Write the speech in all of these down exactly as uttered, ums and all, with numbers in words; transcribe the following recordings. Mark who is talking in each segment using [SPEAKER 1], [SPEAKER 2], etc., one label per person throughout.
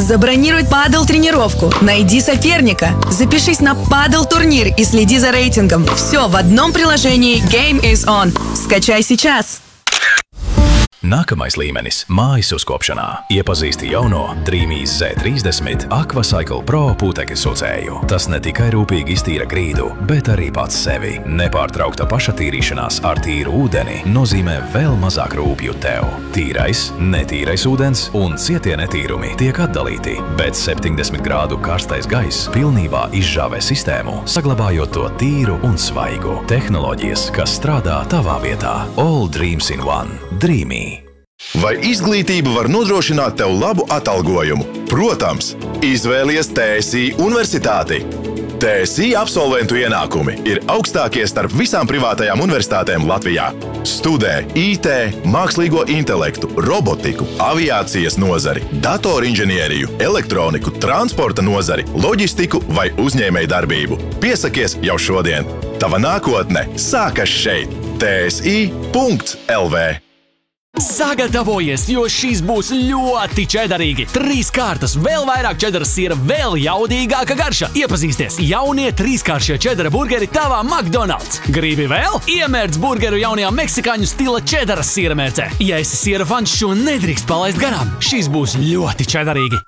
[SPEAKER 1] Забронируй падл-тренировку, найди соперника, запишись на падл-турнир и следи за рейтингом. Все в одном приложении Game is On. Скачай сейчас!
[SPEAKER 2] Nākamais līmenis – mājas uzkopšanā. Iepazīsti jauno Dreamīs Z trīsdesmit Aquacycle Pro putekļu sucēju. Tas ne tikai rūpīgi iztīra grīdu, bet arī pats sevi. Nepārtraukta pašatīrīšanās ar tīru ūdeni nozīmē vēl mazāk rūpju tev. Tīrais, netīrais ūdens un cietie netīrumi tiek atdalīti, bet septiņdesmit grādu karstais gaiss pilnībā izžāvē sistēmu, saglabājot to tīru un svaigu. Tehnoloģijas, kas strādā tavā vietā. All dreams in one. Dreamy.
[SPEAKER 3] Vai izglītība var nodrošināt tev labu atalgojumu? Protams, izvēlies T S I universitāti. T S I absolventu ienākumi ir augstākie starp visām privātajām universitātēm Latvijā. Studē I T, mākslīgo intelektu, robotiku, aviācijas nozari, datorinženieriju, elektroniku, transporta nozari, loģistiku vai uzņēmēju darbību. Piesakies jau šodien. Tava nākotne sākas šeit. T S I punkts L V.
[SPEAKER 4] Sagatavojies, jo šīs būs ļoti čedarīgi. Trīs kārtas, vēl vairāk čedaras siera, vēl jaudīgāka garša. Iepazīsties, jaunie trīskāršie čedara burgeri tavā McDonald's. Gribi vēl? Iemērc burgeru jaunajā meksikāņu stila čedaras siera mērcē. Ja esi siera fans, šo nedrīkst palaist garām. Šīs būs ļoti čedarīgi.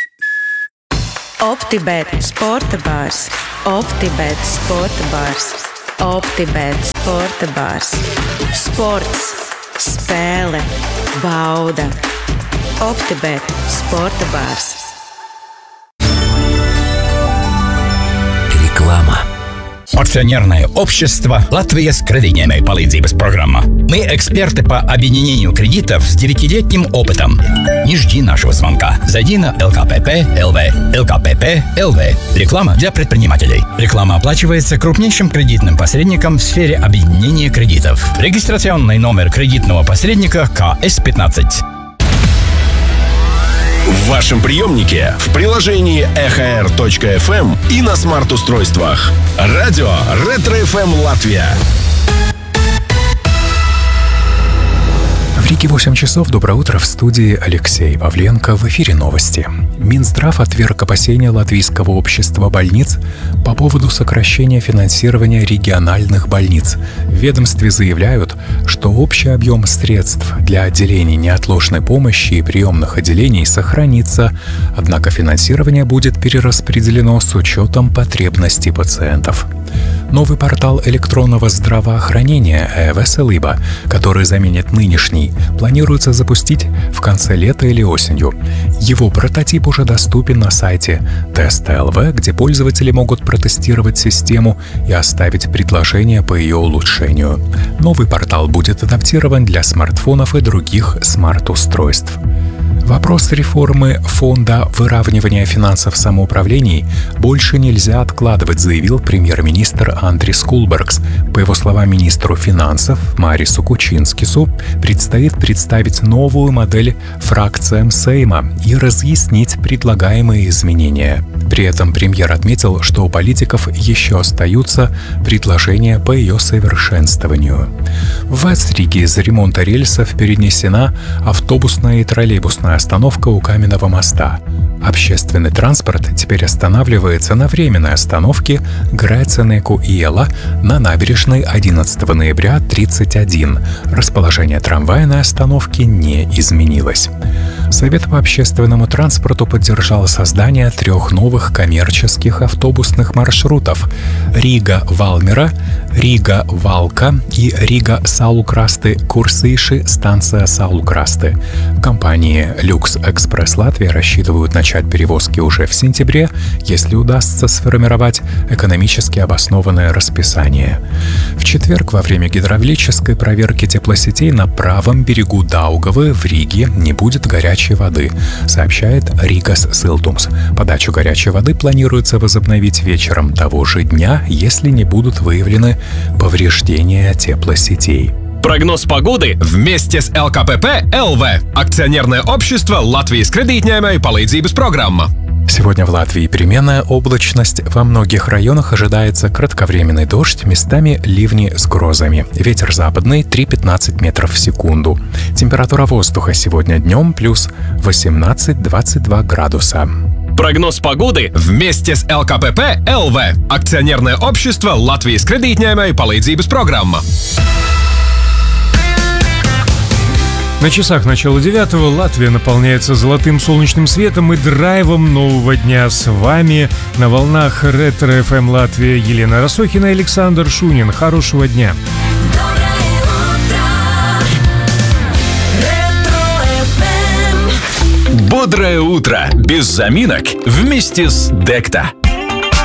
[SPEAKER 5] Optibet sporta bārs. Optibet sporta bārs. Optibet sporta bārs. Sports. Spēle, bauda, Optibet, sporta bārs.
[SPEAKER 6] Реклама. Акционерное общество «Латвия кредитной палидзības программа». Мы эксперты по объединению кредитов с девятилетним опытом. Не жди нашего звонка. Зайди на эл ка пэ пэ точка эл ви. эл ка пэ пэ точка эл ви. Реклама для предпринимателей. Реклама оплачивается крупнейшим кредитным посредником в сфере объединения кредитов. Регистрационный номер кредитного посредника ка эс пятнадцать.
[SPEAKER 7] В вашем приемнике, в приложении эхо эр точка эф эм и на смарт-устройствах. Радио Ретро-эф эм Латвия.
[SPEAKER 8] В Риге восемь часов. Доброе утро. В студии Алексей Павленко. В эфире новости. Минздрав отверг опасения Латвийского общества больниц по поводу сокращения финансирования региональных больниц. В ведомстве заявляют, что общий объем средств для отделений неотложной помощи и приемных отделений сохранится, однако финансирование будет перераспределено с учетом потребностей пациентов. Новый портал электронного здравоохранения «Э-Веселиба», который заменит нынешний, планируется запустить в конце лета или осенью. Его прототип уже доступен на сайте тест точка эл ви, где пользователи могут протестировать систему и оставить предложения по ее улучшению. Новый портал будет адаптирован для смартфонов и других смарт-устройств. Вопрос реформы Фонда выравнивания финансов самоуправлений больше нельзя откладывать, заявил премьер-министр Андрис Кулбергс. По его словам, министру финансов Марису Кучинскису предстоит представить новую модель фракциям Сейма и разъяснить предлагаемые изменения. При этом премьер отметил, что у политиков еще остаются предложения по ее совершенствованию. В Риге из-за ремонта рельсов перенесена автобусная и троллейбусная остановка у Каменного моста. Общественный транспорт теперь останавливается на временной остановке Греценеку-Иела на набережной одиннадцатого ноября тридцать один. Расположение трамвая на остановке не изменилось. Совет по общественному транспорту поддержал создание трех новых коммерческих автобусных маршрутов: Рига-Валмера, Рига-Валка и Рига-Саулкрасты-Курсейши, станция Саулкрасты. В компании «Люкс Экспресс Латвия» рассчитывают начать перевозки уже в сентябре, если удастся сформировать экономически обоснованное расписание. В четверг во время гидравлической проверки теплосетей на правом берегу Даугавы в Риге не будет горячей воды, сообщает Ригас Силтумс. Подачу горячей воды планируется возобновить вечером того же дня, если не будут выявлены повреждения теплосетей.
[SPEAKER 7] Прогноз погоды вместе с эл ка пэ пэ точка эл ви. Акционерное общество «Латвijas kreditņēmēju palīdzības программа».
[SPEAKER 8] Сегодня в Латвии переменная облачность. Во многих районах ожидается кратковременный дождь, местами ливни с грозами. Ветер западный три-пятнадцать метров в секунду. Температура воздуха сегодня днем плюс восемнадцать-двадцать два градуса.
[SPEAKER 9] Прогноз погоды
[SPEAKER 7] Вместе с эл ка пэ пэ эл ви. Акционерное общество Латвijas кредитņēmēju palīdzības программа.
[SPEAKER 10] На часах начала девятого Латвия наполняется золотым солнечным светом и драйвом нового дня. С вами на волнах Ретро-эф эм Латвия Елена Росохина и Александр Шунин. Хорошего дня!
[SPEAKER 7] Бодрое утро без заминок вместе с Декта.